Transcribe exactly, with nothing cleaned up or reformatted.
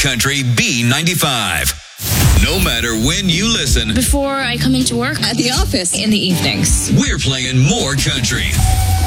Country B ninety-five. No matter when you listen, before I come into work, at the office, in the evenings, we're playing more country.